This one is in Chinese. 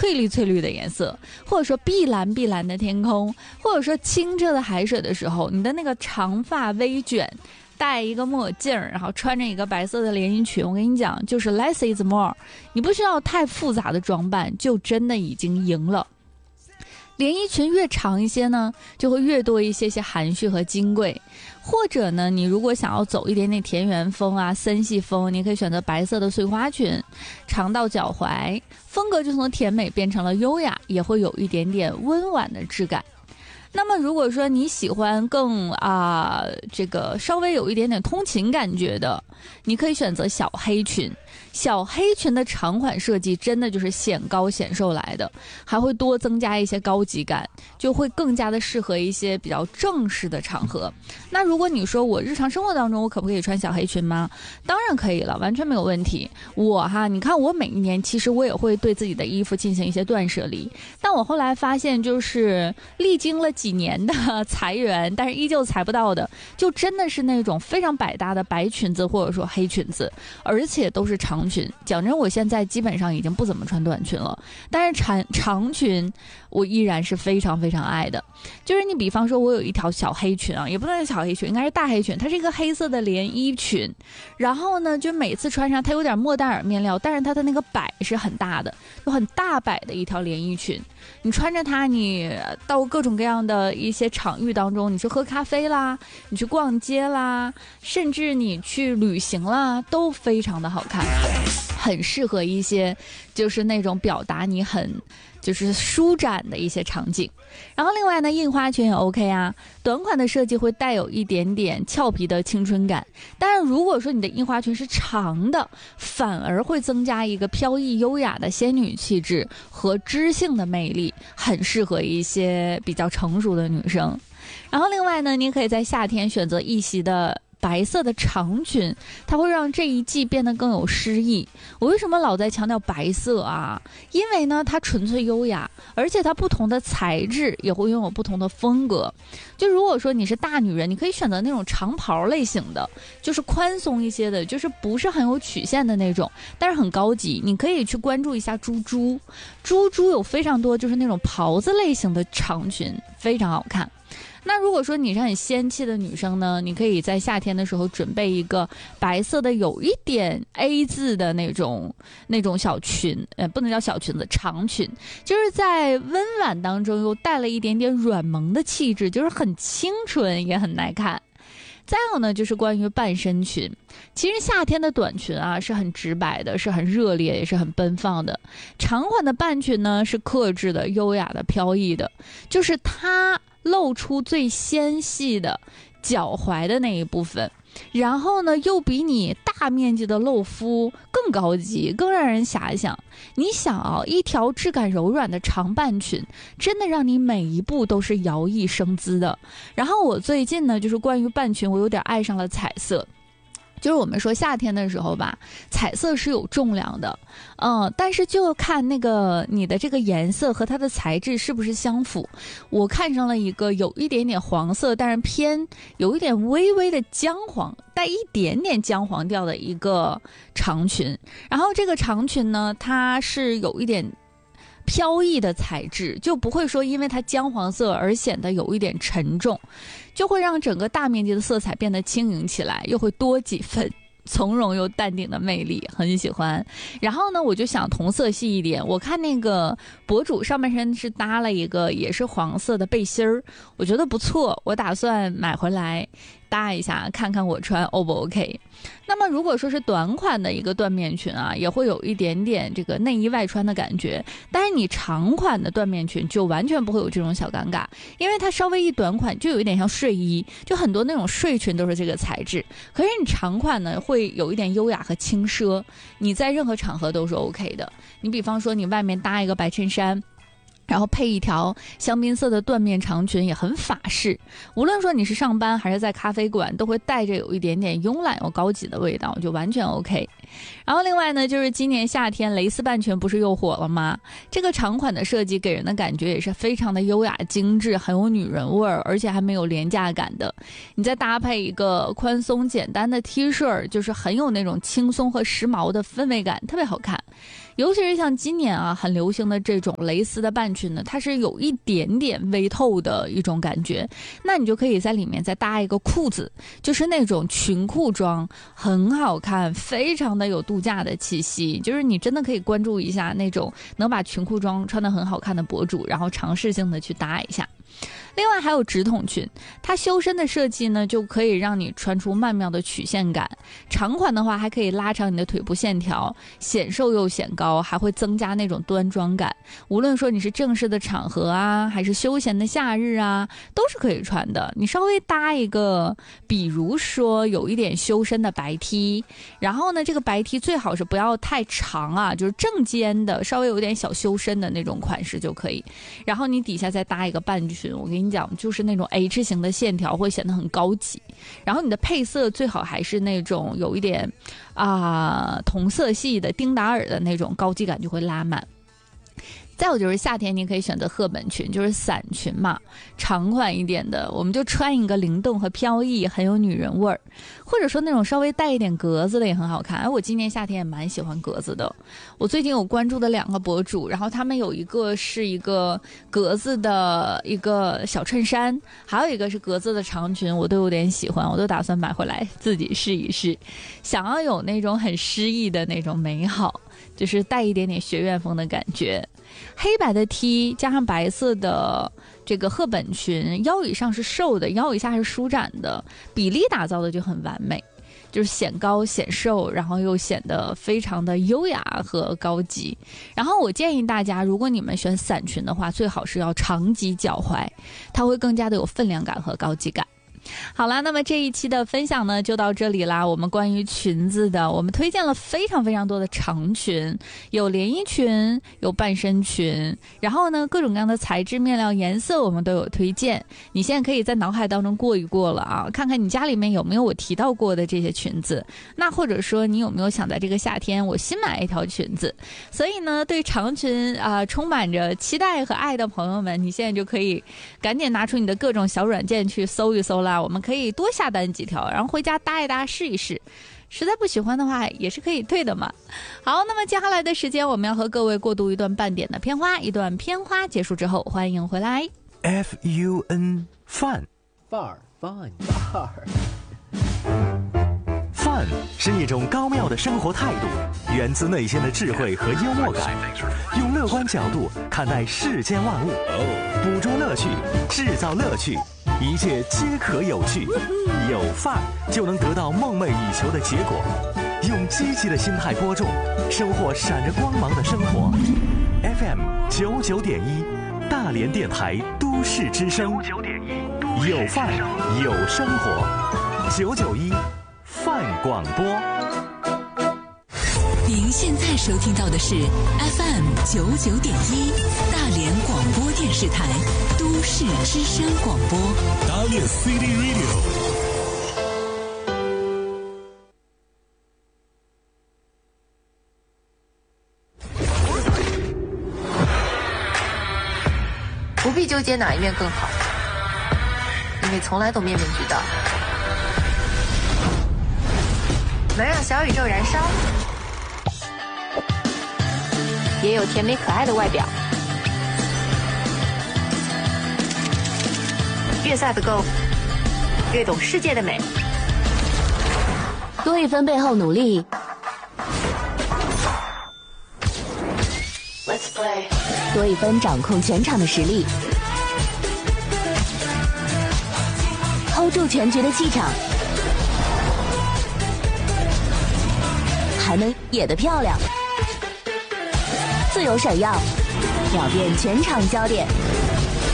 翠绿翠绿的颜色，或者说碧蓝碧蓝的天空，或者说清澈的海水的时候，你的那个长发微卷，戴一个墨镜，然后穿着一个白色的连衣裙，我跟你讲，就是 less is more， 你不需要太复杂的装扮，就真的已经赢了。连衣裙越长一些呢，就会越多一些含蓄和金贵。或者呢，你如果想要走一点点田园风啊、森系风，你可以选择白色的碎花裙，长到脚踝，风格就从甜美变成了优雅，也会有一点点温婉的质感。那么如果说你喜欢更这个稍微有一点点通勤感觉的，你可以选择小黑裙。小黑裙的长款设计真的就是显高显瘦来的，还会多增加一些高级感，就会更加的适合一些比较正式的场合。那如果你说我日常生活当中我可不可以穿小黑裙吗？当然可以了，完全没有问题。你看我每一年其实我也会对自己的衣服进行一些断舍离，但我后来发现就是历经了几年的裁员，但是依旧裁不到的，就真的是那种非常百搭的白裙子或者说黑裙子，而且都是长裙。讲真，我现在基本上已经不怎么穿短裙了，但是长裙我依然是非常非常爱的。就是你比方说我有一条小黑裙啊，也不能是小黑裙，应该是大黑裙，它是一个黑色的连衣裙，然后呢就每次穿上它有点莫代尔面料，但是它的那个摆是很大的，就很大摆的一条连衣裙。你穿着它，你到各种各样的一些场域当中，你去喝咖啡啦，你去逛街啦，甚至你去旅行啦，都非常的好看，很适合一些就是那种表达你很就是舒展的一些场景。然后另外呢，印花裙也 OK 啊，短款的设计会带有一点点俏皮的青春感，但是如果说你的印花裙是长的，反而会增加一个飘逸优雅的仙女气质和知性的魅力，很适合一些比较成熟的女生。然后另外呢，你可以在夏天选择一袭的白色的长裙，它会让这一季变得更有诗意。我为什么老在强调白色啊？因为呢，它纯粹优雅，而且它不同的材质也会拥有不同的风格。就如果说你是大女人，你可以选择那种长袍类型的，就是宽松一些的，就是不是很有曲线的那种，但是很高级。你可以去关注一下猪猪有非常多就是那种袍子类型的长裙，非常好看。那如果说你是很仙气的女生呢，你可以在夏天的时候准备一个白色的有一点 A 字的那种小裙，不能叫小裙子，长裙，就是在温婉当中又带了一点点软萌的气质，就是很清纯也很耐看。再有呢，就是关于半身裙。其实夏天的短裙啊是很直白的，是很热烈，也是很奔放的。长款的半裙呢是克制的、优雅的、飘逸的，就是它露出最纤细的脚踝的那一部分，然后呢又比你大面积的露肤更高级，更让人遐想。你想啊，一条质感柔软的长半裙，真的让你每一步都是摇曳生姿的。然后我最近呢，就是关于半裙，我有点爱上了彩色。就是我们说夏天的时候吧，彩色是有重量的，但是就看那个你的这个颜色和它的材质是不是相符。我看上了一个有一点点黄色，但是偏有一点微微的姜黄，带一点点姜黄调的一个长裙。然后这个长裙呢，它是有一点飘逸的材质，就不会说因为它姜黄色而显得有一点沉重，就会让整个大面积的色彩变得轻盈起来，又会多几分从容又淡定的魅力，很喜欢。然后呢，我就想同色系一点，我看那个博主上半身是搭了一个也是黄色的背心儿，我觉得不错，我打算买回来搭一下，看看我穿 O 不 OK。 那么如果说是短款的一个缎面裙啊，也会有一点点这个内衣外穿的感觉，但是你长款的缎面裙就完全不会有这种小尴尬，因为它稍微一短款就有一点像睡衣，就很多那种睡裙都是这个材质。可是你长款呢会有一点优雅和轻奢，你在任何场合都是 OK 的。你比方说你外面搭一个白衬衫，然后配一条香槟色的缎面长裙，也很法式。无论说你是上班还是在咖啡馆，都会带着有一点点慵懒又高级的味道，就完全 OK。 然后另外呢，就是今年夏天蕾丝半裙不是又火了吗？这个长款的设计给人的感觉也是非常的优雅精致，很有女人味儿，而且还没有廉价感的。你再搭配一个宽松简单的 T 恤，就是很有那种轻松和时髦的氛围感，特别好看。 尤其是像今年啊很流行的这种蕾丝的半裙呢，它是有一点点微透的一种感觉，那你就可以在里面再搭一个裤子，就是那种裙裤装，很好看，非常的有度假的气息。就是你真的可以关注一下那种能把裙裤装穿得很好看的博主，然后尝试性的去搭一下。另外还有直筒裙，它修身的设计呢，就可以让你穿出曼妙的曲线感。长款的话，还可以拉长你的腿部线条，显瘦又显高，还会增加那种端庄感。无论说你是正式的场合啊，还是休闲的夏日啊，都是可以穿的。你稍微搭一个，比如说有一点修身的白 T， 然后呢，这个白 T 最好是不要太长啊，就是正肩的，稍微有点小修身的那种款式就可以。然后你底下再搭一个半裙，我跟你讲，就是那种 H 型的线条会显得很高级。然后你的配色最好还是那种有一点同色系的丁达尔的那种，高级感就会拉满。再有就是夏天你可以选择赫本裙，就是伞裙嘛，长款一点的，我们就穿一个灵动和飘逸，很有女人味儿。或者说那种稍微带一点格子的也很好看。我今年夏天也蛮喜欢格子的。我最近有关注的2个博主，然后他们有一个是一个格子的一个小衬衫，还有一个是格子的长裙，我都有点喜欢，我都打算买回来自己试一试。想要有那种很诗意的那种美好，就是带一点点学院风的感觉。黑白的 T 加上白色的这个赫本裙，腰以上是瘦的，腰以下是舒展的，比例打造的就很完美，就是显高显瘦，然后又显得非常的优雅和高级。然后我建议大家，如果你们选伞裙的话，最好是要长及脚踝，它会更加的有分量感和高级感。好啦，那么这一期的分享呢就到这里啦。我们关于裙子的，我们推荐了非常非常多的长裙，有连衣裙，有半身裙，然后呢各种各样的材质、面料、颜色我们都有推荐。你现在可以在脑海当中过一过了啊，看看你家里面有没有我提到过的这些裙子，那或者说你有没有想在这个夏天我新买一条裙子。所以呢对长裙充满着期待和爱的朋友们，你现在就可以赶紧拿出你的各种小软件去搜一搜啦，我们可以多下单几条，然后回家搭一搭试一试，实在不喜欢的话也是可以退的嘛。好，那么接下来的时间我们要和各位过渡一段半点的片花，一段片花结束之后欢迎回来。 FUN Fun Fun 范是一种高妙的生活态度，源自内心的智慧和幽默感，用乐观角度看待世间万物，捕捉乐趣，制造乐趣，一切皆可有趣。有范就能得到梦寐以求的结果。用积极的心态播种，收获闪着光芒的生活。FM 99.1大连电台都市之声，有范有生活，991范广播。 您现在收听到的是 FM 99.1大连广播电视台都市之声广播。 大连 City Radio。 不必纠结哪一面更好，因为从来都面面俱到。能让小宇宙燃烧，也有甜美可爱的外表。越飒的够，越懂世界的美。 多一分背后努力，多一分掌控全场的实力，hold住全局的气场，还能野得漂亮，自由闪耀，秒变全场焦点。